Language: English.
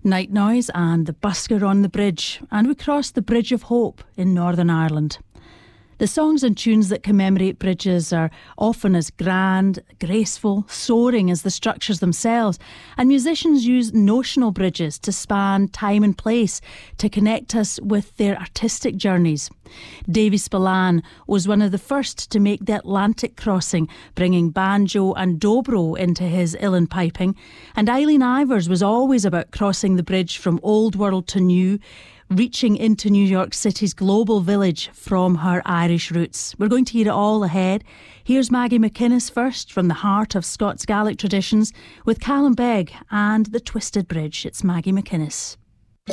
Night Noise and the Busker on the Bridge, and we crossed the Bridge of Hope in Northern Ireland. The songs and tunes that commemorate bridges are often as grand, graceful, soaring as the structures themselves, and musicians use notional bridges to span time and place to connect us with their artistic journeys. Davy Spillane was one of the first to make the Atlantic crossing, bringing banjo and dobro into his uilleann piping, and Eileen Ivers was always about crossing the bridge from old world to new, reaching into New York City's global village from her Irish roots. We're going to hear it all ahead. Here's Maggie McInnes first, from the heart of Scots Gaelic traditions, with Callum Begg and the Twisted Bridge. It's Maggie McInnes.